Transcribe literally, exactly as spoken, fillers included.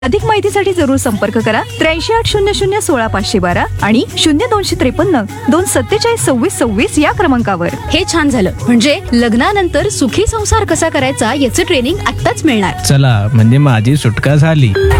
अधिक माहितीसाठी जरूर संपर्क करा त्र्याऐंशी आठ शून्य शून्य सोळा पाचशे बारा आणि शून्य दोनशे त्रेपन्न दोन सत्तेचाळीस सव्वीस सव्वीस या क्रमांकावर. हे छान झालं, म्हणजे लग्नानंतर सुखी संसार कसा करायचा याचं ट्रेनिंग आत्ताच मिळणार. चला, म्हणजे माझी सुटका झाली.